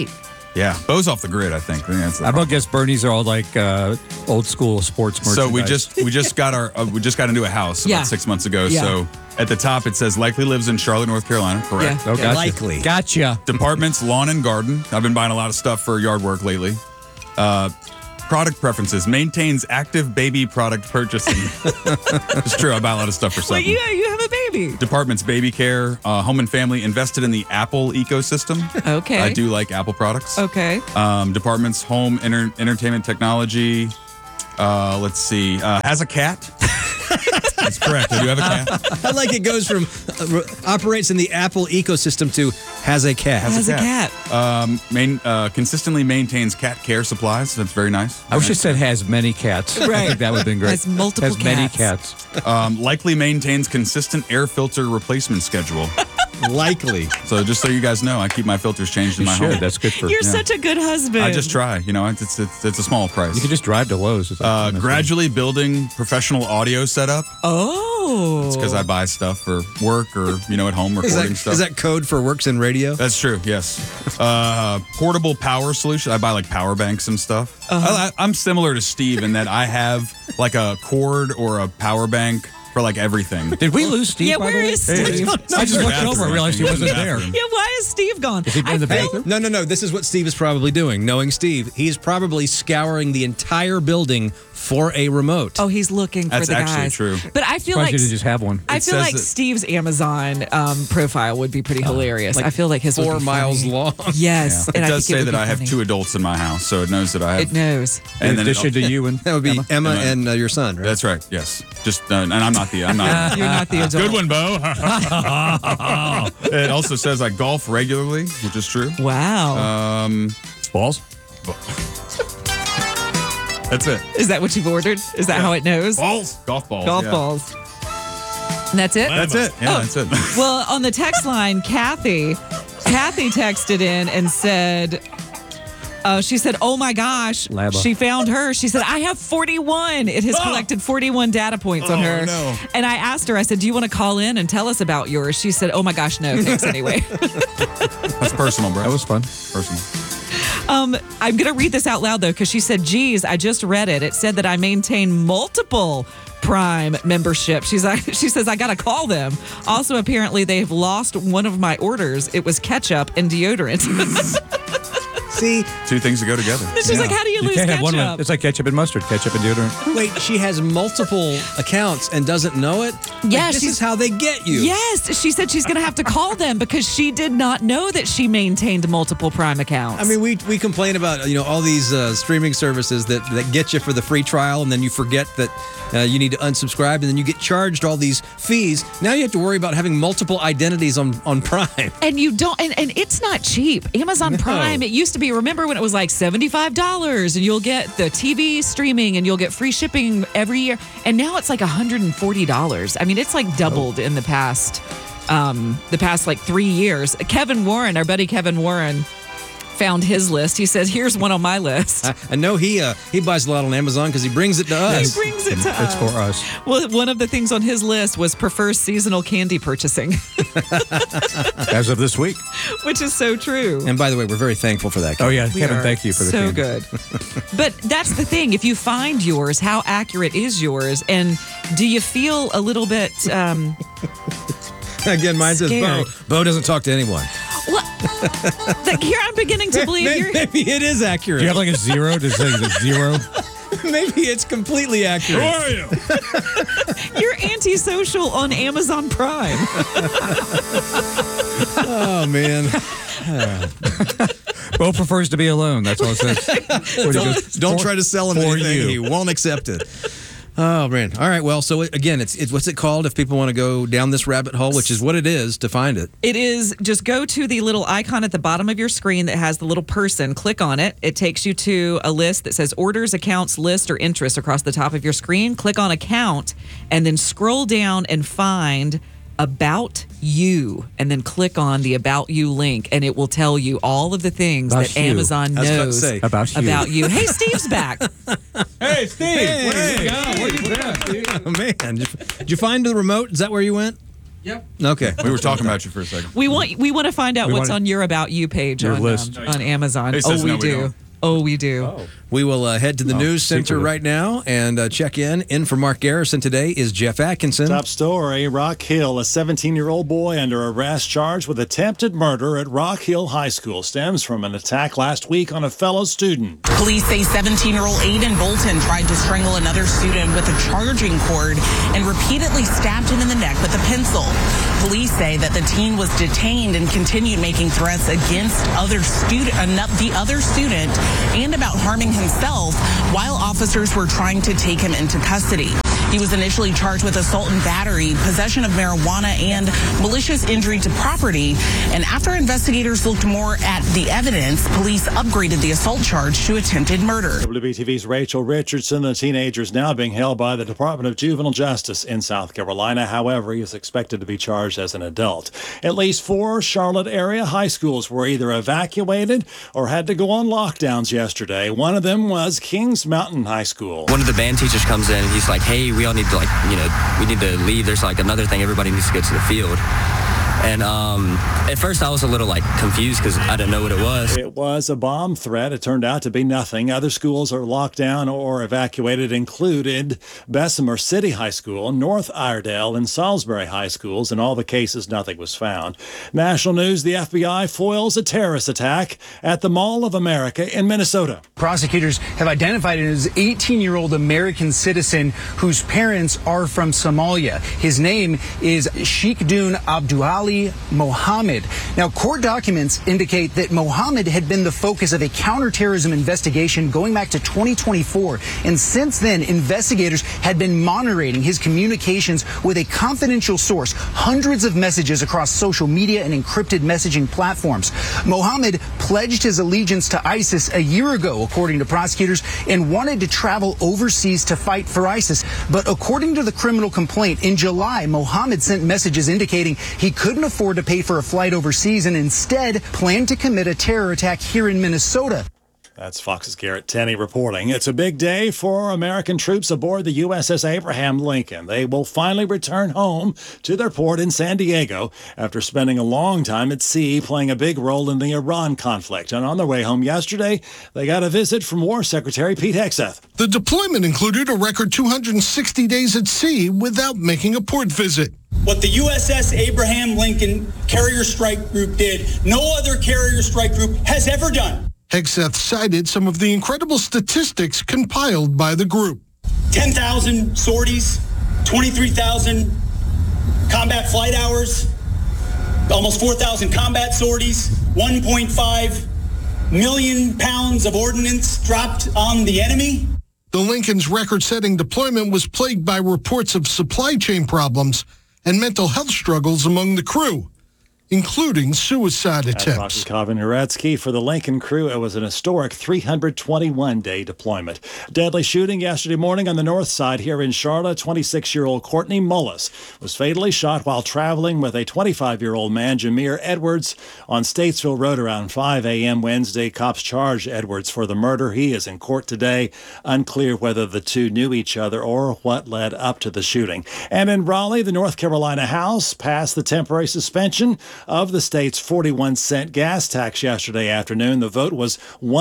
Speaker 3: Yeah, Bo's off the grid, I think.
Speaker 4: I guess Bernie's are all like old school sports merchandise.
Speaker 3: So we just got into a house about 6 months ago.
Speaker 4: Yeah.
Speaker 3: So at the top it says likely lives in Charlotte, North Carolina. Correct.
Speaker 4: Yeah. Oh, gotcha.
Speaker 2: Likely.
Speaker 4: Gotcha.
Speaker 3: Departments, lawn and garden. I've been buying a lot of stuff for yard work lately. Product preferences, maintains active baby product purchasing. It's true. I buy a lot of stuff for something.
Speaker 1: Well, you have a baby.
Speaker 3: Departments, baby care, home and family, invested in the Apple ecosystem.
Speaker 1: Okay.
Speaker 3: I do like Apple products.
Speaker 1: Okay.
Speaker 3: Departments, home, entertainment technology. Let's see. Has a cat. That's correct. I do have a cat.
Speaker 2: I like it goes from operates in the Apple ecosystem to has a cat.
Speaker 1: Has a cat.
Speaker 3: Consistently maintains cat care supplies. That's very nice.
Speaker 4: I wish it said has many cats. I
Speaker 1: Right.
Speaker 4: think that would have been great.
Speaker 1: Has multiple
Speaker 4: Has many
Speaker 1: cats.
Speaker 4: cats.
Speaker 3: Likely maintains consistent air filter replacement schedule.
Speaker 2: Likely.
Speaker 3: So just so you guys know, I keep my filters changed in my home.
Speaker 4: That's good for
Speaker 1: You're such a good husband.
Speaker 3: I just try. You know, it's a small price.
Speaker 4: You can just drive to Lowe's.
Speaker 3: Gradually building professional audio setup.
Speaker 1: Oh.
Speaker 3: It's because I buy stuff for work or, at home recording stuff.
Speaker 2: Is that code for works in radio?
Speaker 3: That's true, yes. Portable power solution. I buy like power banks and stuff. I'm similar to Steve in that I have like a cord or a power bank for like everything.
Speaker 4: Did we lose Steve?
Speaker 1: Yeah,
Speaker 4: by the
Speaker 1: where
Speaker 4: way?
Speaker 1: is Steve?
Speaker 4: I just looked over and realized he wasn't there.
Speaker 1: Yeah, why is Steve gone?
Speaker 4: Is he in the bathroom?
Speaker 2: No. This is what Steve is probably doing. Knowing Steve, he's probably scouring the entire building for a remote.
Speaker 1: Oh, he's looking for
Speaker 3: That's
Speaker 1: the
Speaker 3: actually
Speaker 1: guys.
Speaker 3: true.
Speaker 1: But I feel
Speaker 4: Surprised
Speaker 1: like
Speaker 4: you didn't just have one.
Speaker 1: I
Speaker 3: It
Speaker 1: feel
Speaker 3: says
Speaker 1: like
Speaker 3: that-
Speaker 1: Steve's Amazon profile would be pretty hilarious. I feel like his would
Speaker 2: 4
Speaker 1: be
Speaker 2: miles
Speaker 1: funny.
Speaker 2: long.
Speaker 1: Yes,
Speaker 3: It
Speaker 1: and I
Speaker 3: does
Speaker 1: think
Speaker 3: say
Speaker 1: it would
Speaker 3: that
Speaker 1: be
Speaker 3: I have
Speaker 1: funny.
Speaker 3: 2 adults in my house, so it knows that I have.
Speaker 1: It knows.
Speaker 4: In
Speaker 3: then
Speaker 4: addition to you and
Speaker 2: That would be Emma and your son, right?
Speaker 3: That's right. Yes. Just and I'm not the. I'm not.
Speaker 1: You're not the adult.
Speaker 3: Good one, Bo. It also says I golf regularly, which is true.
Speaker 1: Wow.
Speaker 4: balls.
Speaker 3: That's it.
Speaker 1: Is that what you've ordered? Is that how it knows?
Speaker 3: Balls. Golf balls.
Speaker 1: Golf
Speaker 3: yeah.
Speaker 1: balls. And that's it?
Speaker 3: That's it. Yeah, that's it.
Speaker 1: Well, on the text line, Kathy texted in and said, she said, oh my gosh,
Speaker 4: Laba.
Speaker 1: she found her. She said, I have 41. It has collected 41 data points on her.
Speaker 3: No.
Speaker 1: And I asked her, I said, do you want to call in and tell us about yours? She said, oh my gosh, no, thanks anyway.
Speaker 3: That's personal, bro.
Speaker 4: That was fun.
Speaker 3: Personal.
Speaker 1: I'm going to read this out loud, though, because she said, geez, I just read it. It said that I maintain multiple Prime membership. She says, I got to call them. Also, apparently, they've lost one of my orders. It was ketchup and deodorant.
Speaker 2: See,
Speaker 3: 2 things to go together.
Speaker 1: It's just like, how do you lose
Speaker 4: can't have
Speaker 1: ketchup?
Speaker 4: one. It's like ketchup and mustard, ketchup and deodorant.
Speaker 2: wait, she has multiple accounts and doesn't know it?
Speaker 1: Yeah,
Speaker 2: Like, this is how they get you.
Speaker 1: Yes, she said she's going to have to call them because she did not know that she maintained multiple Prime accounts.
Speaker 2: I mean, we complain about all these streaming services that get you for the free trial, and then you forget that you need to unsubscribe, and then you get charged all these fees. Now you have to worry about having multiple identities on Prime.
Speaker 1: and you don't, and it's not cheap. Amazon Prime, it used to be, remember when it was like $75 and you'll get the TV streaming and you'll get free shipping every year. And now it's like $140. I mean, it's like doubled in the past like 3 years. Kevin Warren, our buddy Kevin Warren, found his list. He says, here's one on my list.
Speaker 2: I know he buys a lot on Amazon because he brings it to us.
Speaker 1: He brings it to
Speaker 4: It's
Speaker 1: us.
Speaker 4: for us.
Speaker 1: Well, one of the things on his list was prefers seasonal candy purchasing,
Speaker 4: As of this week.
Speaker 1: which is so true.
Speaker 2: And by the way, we're very thankful for that.
Speaker 4: Oh, yeah.
Speaker 1: We
Speaker 4: Kevin,
Speaker 1: are
Speaker 4: thank you for the
Speaker 1: so
Speaker 4: candy.
Speaker 1: good. But that's the thing. If you find yours, how accurate is yours? And do you feel a little bit...
Speaker 2: Again, mine says
Speaker 1: Scared.
Speaker 2: Bo doesn't talk to anyone.
Speaker 1: like, here I'm beginning to believe you're...
Speaker 2: Maybe it is accurate.
Speaker 4: Do you have like a zero? Does it say it's a zero?
Speaker 2: Maybe it's completely accurate.
Speaker 3: Who are you?
Speaker 1: You're antisocial on Amazon Prime.
Speaker 2: Oh, man.
Speaker 4: Bo prefers to be alone. That's all it says.
Speaker 2: Don't try to sell him
Speaker 4: for
Speaker 2: anything.
Speaker 4: you.
Speaker 2: He won't accept it. Oh, man. All right. Well, so again, it's what's it called if people want to go down this rabbit hole, which is what it is to find it.
Speaker 1: It is, just go to the little icon at the bottom of your screen that has the little person. Click on it. It takes you to a list that says orders, accounts, list, or interest across the top of your screen. Click on account and then scroll down and find About You, and then click on the About You link, and it will tell you all of the things
Speaker 4: About
Speaker 1: that
Speaker 4: you.
Speaker 1: Amazon
Speaker 2: I was about to
Speaker 1: knows
Speaker 2: say.
Speaker 4: About you.
Speaker 1: Hey, Steve's back.
Speaker 3: Hey, Steve.
Speaker 2: Hey.
Speaker 3: Where you been?
Speaker 2: Oh, man. Did you find the remote? Is that where you went? Yep. Okay.
Speaker 3: We were talking about you for a second.
Speaker 1: We want to find out what's on your About You page on Amazon.
Speaker 3: It says
Speaker 1: we
Speaker 3: no, we
Speaker 1: do.
Speaker 3: don't.
Speaker 1: Oh, we do.
Speaker 2: We will head to the news center right now and check in. In for Mark Garrison today is Jeff Atkinson.
Speaker 7: Top story, Rock Hill, a 17-year-old boy under arrest charged with attempted murder at Rock Hill High School stems from an attack last week on a fellow student.
Speaker 11: Police say 17-year-old Aiden Bolton tried to strangle another student with a charging cord and repeatedly stabbed him in the neck with a pencil. Police say that the teen was detained and continued making threats against the other student and about harming himself while officers were trying to take him into custody. He was initially charged with assault and battery, possession of marijuana, and malicious injury to property. And after investigators looked more at the evidence, police upgraded the assault charge to attempted murder.
Speaker 7: WBTV's Rachel Richardson, the teenager, is now being held by the Department of Juvenile Justice in South Carolina. However, he is expected to be charged as an adult. At least 4 Charlotte area high schools were either evacuated or had to go on lockdowns yesterday. One of them was Kings Mountain High School.
Speaker 12: One of the band teachers comes in and he's like, hey, we all need to, we need to leave. There's another thing. Everybody needs to go to the field. And at first I was a little confused because I didn't know what it was.
Speaker 7: It was a bomb threat. It turned out to be nothing. Other schools are locked down or evacuated, included Bessemer City High School, North Iredell, and Salisbury High Schools. In all the cases, nothing was found. National news, the FBI foils a terrorist attack at the Mall of America in Minnesota.
Speaker 14: Prosecutors have identified him as an 18-year-old American citizen whose parents are from Somalia. His name is Sheikhdun Abduali Mohammed. Now, court documents indicate that Mohammed had been the focus of a counterterrorism investigation going back to 2024. And since then, investigators had been monitoring his communications with a confidential source, hundreds of messages across social media and encrypted messaging platforms. Mohammed pledged his allegiance to ISIS a year ago, according to prosecutors, and wanted to travel overseas to fight for ISIS. But according to the criminal complaint, in July, Mohammed sent messages indicating he couldn't afford to pay for a flight overseas and instead planned to commit a terror attack here in Minnesota.
Speaker 7: That's Fox's Garrett Tenney reporting. It's a big day for American troops aboard the USS Abraham Lincoln. They will finally return home to their port in San Diego after spending a long time at sea playing a big role in the Iran conflict. And on their way home yesterday, they got a visit from War Secretary Pete Hegseth.
Speaker 15: The deployment included a record 260 days at sea without making a port visit.
Speaker 16: What the USS Abraham Lincoln Carrier Strike Group did, no other carrier strike group has ever done.
Speaker 15: Hegseth cited some of the incredible statistics compiled by the group.
Speaker 16: 10,000 sorties, 23,000 combat flight hours, almost 4,000 combat sorties, 1.5 million pounds of ordnance dropped on the enemy.
Speaker 15: The Lincoln's record-setting deployment was plagued by reports of supply chain problems and mental health struggles among the crew, including suicide attempts.
Speaker 7: Kevin Uretsky for the Lincoln crew. It was an historic 321-day deployment. Deadly shooting yesterday morning on the north side here in Charlotte. 26-year-old Courtney Mullis was fatally shot while traveling with a 25-year-old man, Jameer Edwards, on Statesville Road around 5 a.m. Wednesday. Cops charged Edwards for the murder. He is in court today. Unclear whether the two knew each other or what led up to the shooting. And in Raleigh, the North Carolina House passed the temporary suspension of the state's 41-cent gas tax yesterday afternoon. The vote was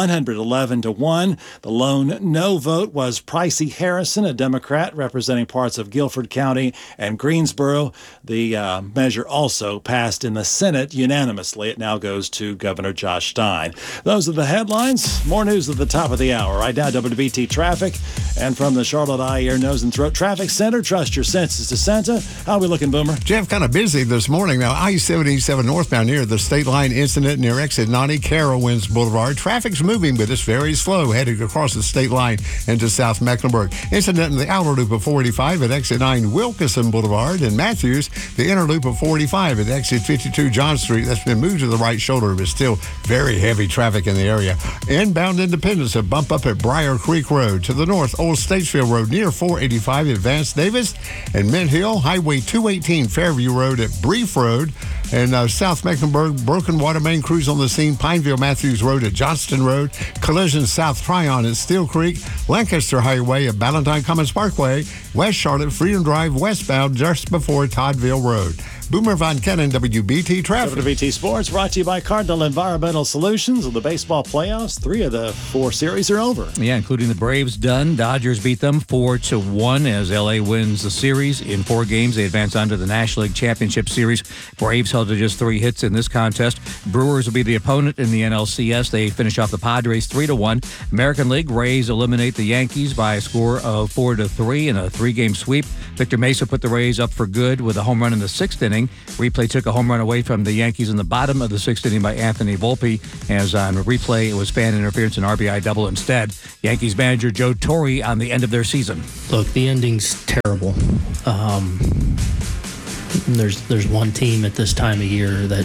Speaker 7: 111-1. The lone no vote was Pricey Harrison, a Democrat representing parts of Guilford County and Greensboro. The measure also passed in the Senate unanimously. It now goes to Governor Josh Stein. Those are the headlines. More news at the top of the hour. Right now, WBT Traffic. And from the Charlotte Eye, Ear, Nose, and Throat Traffic Center, trust your senses to Santa. How are we looking, Boomer?
Speaker 13: Jeff, kind of busy this morning. Now, I-77 northbound near the state line incident near exit 90 Carowinds Boulevard. Traffic's moving, but it's very slow heading across the state line into South Mecklenburg. Incident in the outer loop of 485 at exit 9 Wilkinson Boulevard. And Matthews, the inner loop of 485 at exit 52 John Street. That's been moved to the right shoulder, but still very heavy traffic in the area. Inbound Independence, a bump up at Briar Creek Road. To the north, Old Statesville Road near 485 at Vance Davis. And Mint Hill, Highway 218 Fairview Road at Brief Road. And In South Mecklenburg, broken water main crews on the scene. Pineville Matthews Road at Johnston Road. Collision South Tryon at Steel Creek. Lancaster Highway at Ballantyne Commons Parkway. West Charlotte Freedom Drive westbound just before Toddville Road. Boomer Von Kennen, WBT Traffic.
Speaker 7: WBT Sports brought to you by Cardinal Environmental Solutions. In the baseball playoffs, 3 of the 4 series are over.
Speaker 4: Yeah, including the Braves done. Dodgers beat them 4-1 as LA wins the series. In 4 games, they advance on to the National League Championship Series. Braves held to just 3 hits in this contest. Brewers will be the opponent in the NLCS. They finish off the Padres 3-1. American League, Rays eliminate the Yankees by a score of 4-3 in a 3-game sweep. Victor Mesa put the Rays up for good with a home run in the 6th inning. Replay took a home run away from the Yankees in the bottom of the 6th inning by Anthony Volpe. As on replay, it was fan interference and RBI double instead. Yankees manager Joe Torre on the end of their season.
Speaker 10: Look, the ending's terrible. There's one team at this time of year that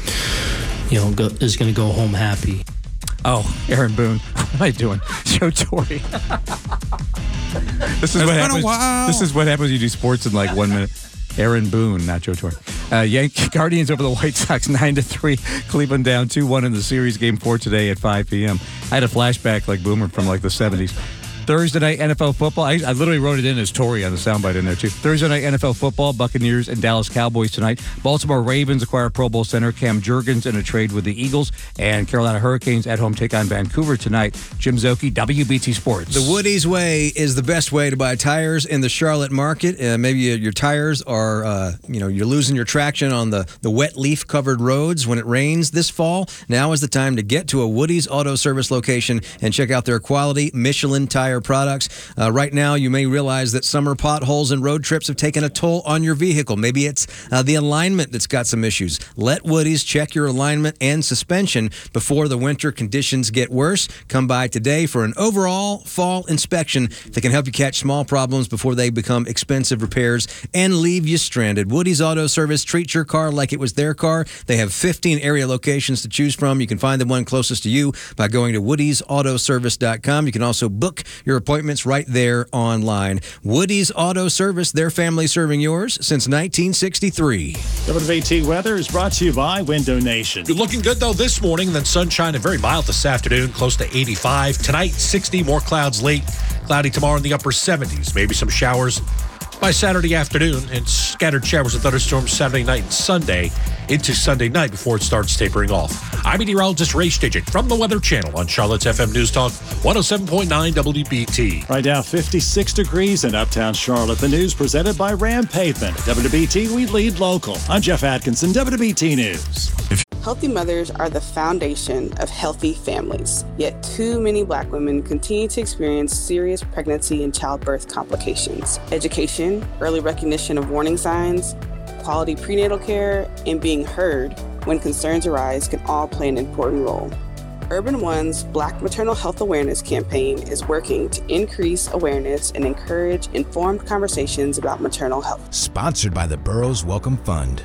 Speaker 10: is going to go home happy.
Speaker 4: Oh, Aaron Boone. What am I doing? Joe Torre. This is what happens. This is what happens when you do sports in like 1 minute. Aaron Boone, not Joe Torre. Guardians over the White Sox 9-3. Cleveland down 2-1 in the series. Game 4 today at 5 p.m. I had a flashback like Boomer from like the 70s. Thursday night NFL football. I literally wrote it in as Torrey on the soundbite in there too. Thursday night NFL football. Buccaneers and Dallas Cowboys tonight. Baltimore Ravens acquire Pro Bowl center Cam Jurgens in a trade with the Eagles. And Carolina Hurricanes at home take on Vancouver tonight. Jim Zoki, WBT Sports.
Speaker 2: The Woody's Way is the best way to buy tires in the Charlotte market. Maybe your tires are, you're losing your traction on the wet leaf covered roads when it rains this fall. Now is the time to get to a Woody's Auto Service location and check out their quality Michelin tire products. Right now, you may realize that summer potholes and road trips have taken a toll on your vehicle. Maybe it's the alignment that's got some issues. Let Woody's check your alignment and suspension before the winter conditions get worse. Come by today for an overall fall inspection that can help you catch small problems before they become expensive repairs and leave you stranded. Woody's Auto Service treats your car like it was their car. They have 15 area locations to choose from. You can find the one closest to you by going to woodysautoservice.com. You can also book your appointments right there online. Woody's Auto Service, their family serving yours since 1963.
Speaker 7: WBT weather is brought to you by Window Nation.
Speaker 17: You're looking good, though, this morning. Then sunshine and very mild this afternoon, close to 85. Tonight, 60, more clouds late. Cloudy tomorrow in the upper 70s. Maybe some showers by Saturday afternoon and scattered showers and thunderstorms Saturday night and Sunday into Sunday night before it starts tapering off. I'm meteorologist Ray Stidget from the Weather Channel on Charlotte's FM News Talk 107.9 WBT.
Speaker 7: Right now, 56 degrees in uptown Charlotte. The news presented by Ram Pavement. WBT, we lead local. I'm Jeff Atkinson, WBT News.
Speaker 18: Healthy mothers are the foundation of healthy families. Yet too many Black women continue to experience serious pregnancy and childbirth complications. Education, early recognition of warning signs, quality prenatal care, and being heard when concerns arise can all play an important role. Urban One's Black Maternal Health Awareness campaign is working to increase awareness and encourage informed conversations about maternal health.
Speaker 19: Sponsored by the Burroughs Welcome Fund.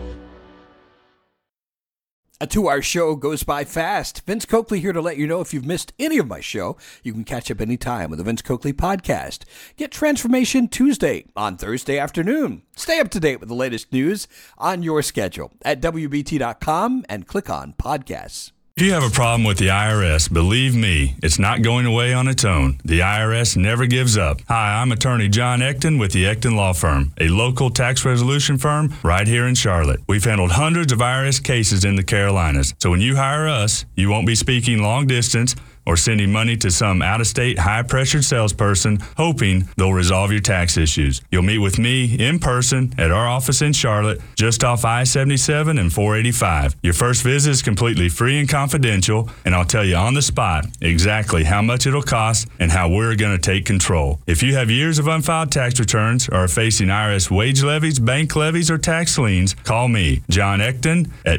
Speaker 20: A 2-hour show goes by fast. Vince Coakley here to let you know if you've missed any of my show, you can catch up anytime with the Vince Coakley Podcast. Get Transformation Tuesday on Thursday afternoon. Stay up to date with the latest news on your schedule at WBT.com and click on Podcasts.
Speaker 21: If you have a problem with the IRS, believe me, it's not going away on its own. The IRS never gives up. Hi, I'm attorney John Ecton with the Ecton Law Firm, a local tax resolution firm right here in Charlotte. We've handled hundreds of IRS cases in the Carolinas. So when you hire us, you won't be speaking long distance or sending money to some out-of-state, high-pressured salesperson hoping they'll resolve your tax issues. You'll meet with me in person at our office in Charlotte, just off I-77 and 485. Your first visit is completely free and confidential, and I'll tell you on the spot exactly how much it'll cost and how we're going to take control. If you have years of unfiled tax returns or are facing IRS wage levies, bank levies, or tax liens, call me, John Ecton, at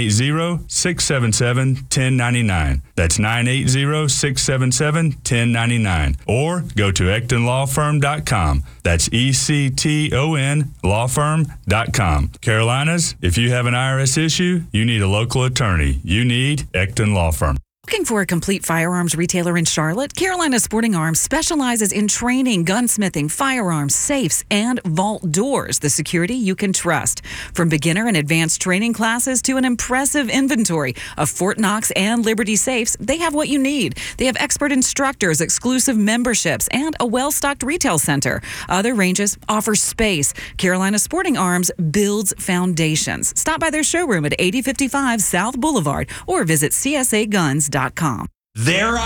Speaker 21: 980-677-1099. That's 980-677-1099. Or go to EctonLawFirm.com. That's ECTON lawfirm.com. Carolinas, if you have an IRS issue, you need a local attorney. You need Ecton Law Firm.
Speaker 1: Looking for a complete firearms retailer in Charlotte? Carolina Sporting Arms specializes in training, gunsmithing, firearms, safes, and vault doors, the security you can trust. From beginner and advanced training classes to an impressive inventory of Fort Knox and Liberty safes, they have what you need. They have expert instructors, exclusive memberships, and a well-stocked retail center. Other ranges offer space. Carolina Sporting Arms builds foundations. Stop by their showroom at 8055 South Boulevard or visit CSAGuns.com.
Speaker 8: Their